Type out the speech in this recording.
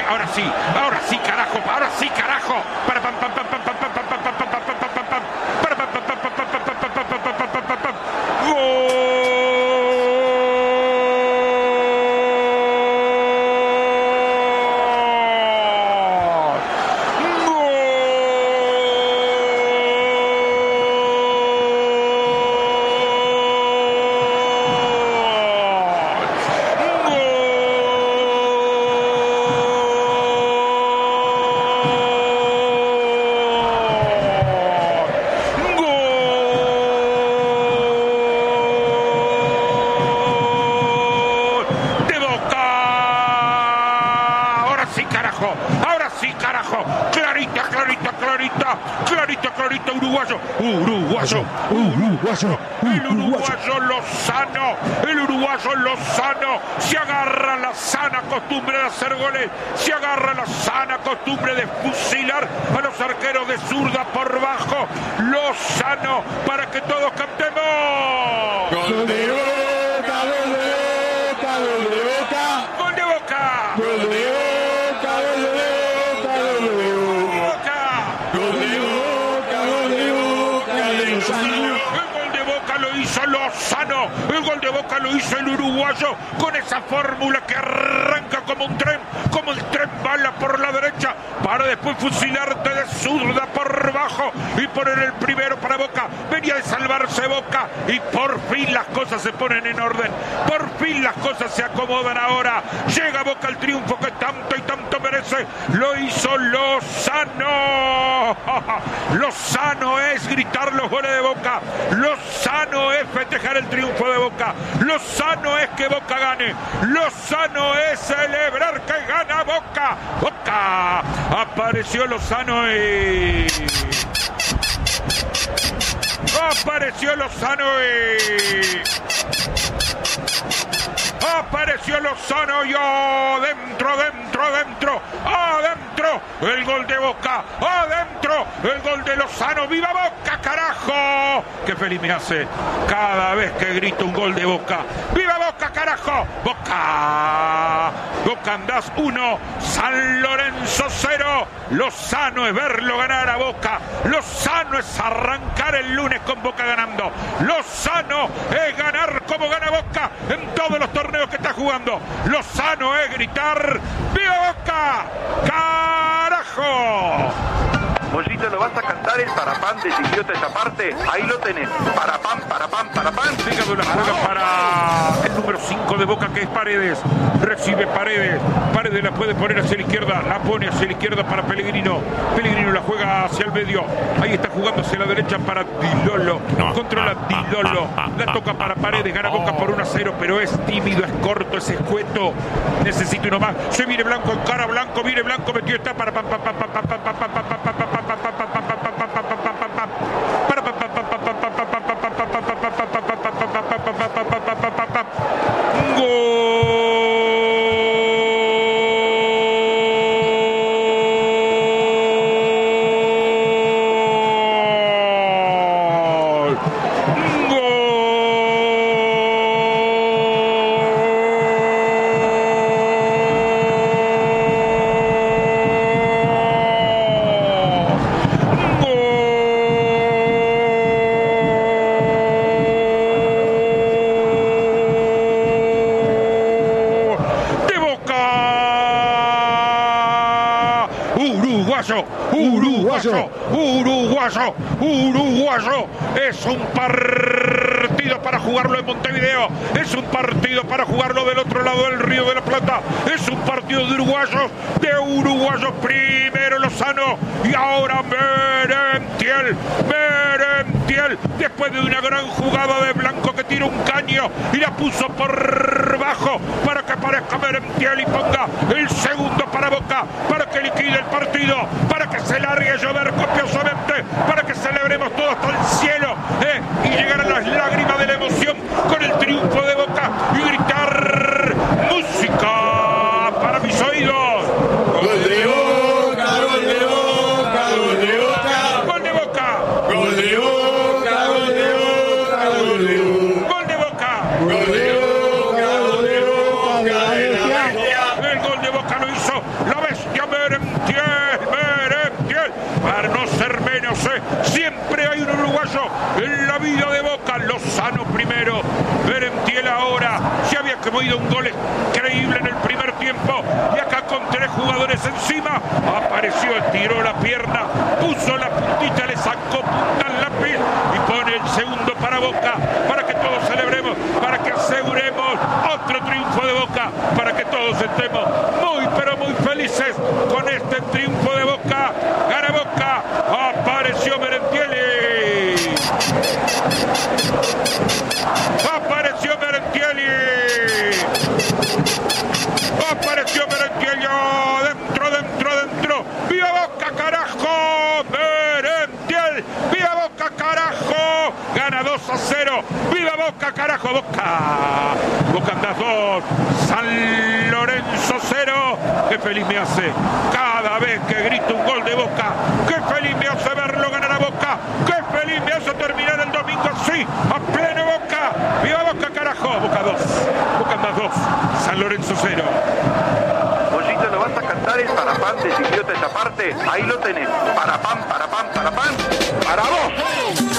ahora sí, carajo, para pam pam pam pam pam pam pam pam pam pam pam pam pam pam, para pam pam pam pam pam pam pam pam pam pam pam pam pam. Ahora sí, carajo. Clarita, uruguayo. El uruguayo Lozano se agarra a la sana costumbre de hacer goles, se agarra a la sana costumbre de fusilar a los arqueros de zurda por bajo. Lozano para que todos cantemos. Gol de Boca, gol de Boca, gol de Boca. Gol de Boca. Gol de Boca, gol de Boca, gol de Boca. Gol de Boca, gol de Boca, de Lozano. El gol de Boca lo hizo Lozano, el gol de Boca lo hizo el uruguayo con esa fórmula que arranca como un tren, como el tren bala por la derecha para después fusilarte de zurda por bajo y poner el primero para Boca. Venía de salvarse Boca y por fin las cosas se ponen en orden, por fin las cosas se acomodan ahora. Llega Boca al triunfo que tanto y tanto merece, lo hizo Lozano. Lozano es gritar los goles de Boca, Lozano es festejar el triunfo de Boca, Lozano es que Boca gane, Lozano es celebrar que gana Boca. Boca, apareció Lozano y... Apareció Lozano y adentro, el gol de Boca, adentro, el gol de Lozano. ¡Viva Boca, carajo! Qué feliz me hace cada vez que grito un gol de Boca. ¡Viva Boca, carajo! Boca andás 1, San Lorenzo 0. Lozano es verlo ganar a Boca, Lozano es arrancar el lunes con Boca ganando, Lozano es ganar como gana Boca en todos los torneos que está jugando, Lozano es gritar ¡viva Boca! ¡Carajo! Mollito, ¿lo vas a cantar el parapam de Idiota esa parte? Ahí lo tenés. Parapam. Fíjate, la juega para el número 5 de Boca, que es Paredes. Recibe Paredes la puede poner hacia la izquierda, la pone hacia la izquierda para Pellegrino la juega hacia el medio, ahí está jugando hacia la derecha para Dilolo, controla Dilolo, la toca para Paredes, gana Boca por 1-0, pero es tímido, es corto, es escueto, necesita uno más. Se viene Blanco, encara Blanco, viene Blanco, metió esta para Uruguayo, es un partido para jugarlo en Montevideo, es un partido para jugarlo del otro lado del Río de la Plata, es un partido de uruguayos, primero Lozano y ahora Merentiel, después de una gran jugada de Blanco que tira un caño y la puso por bajo para que aparezca Merentiel y ponga el segundo para Boca, para que liquide el partido, para que se largue a llover copiosamente, para que celebremos todo hasta el cielo y llegar a las lágrimas de la emoción con el triunfo de Boca y gritar música para mis oídos. Gol de Boca, gol de Boca, gol de Boca. Gol de Boca. Gol de Boca, gol de Boca, gol de Boca. Gol de Boca. Gol de Boca, gol de Boca. El gol de Boca lo hizo. ¿Lo ves? la hora. Se había comido un gol increíble en el primer tiempo y acá con 3 jugadores encima apareció, estiró la pierna, puso la puntita, le sacó punta al lápiz y pone el segundo para Boca, para que todos celebremos, para que aseguremos otro triunfo de Boca, para que todos estemos muy pero muy felices con este triunfo de Boca. Gana Boca, apareció Merentieli. Apareció Merentieli. Apareció Merentieli. Dentro. ¡Viva Boca, carajo! Merentiel. ¡Viva Boca, carajo! Gana 2-0. ¡Viva Boca, carajo! Boca anda 2. San Lorenzo 0. ¡Qué feliz me hace! Cada vez que grito un gol de Boca, ¡qué feliz me hace verlo ganar a Boca! ¡Qué feliz me hace terminar el domingo así! ¡A pleno Boca! ¡Viva Boca, carajo! Boca 2. Boca anda 2. San Lorenzo 0. Pollito, ¿lo vas a cantar el parapán decidió esa parte? Ahí lo tenés. Parapán, para vos.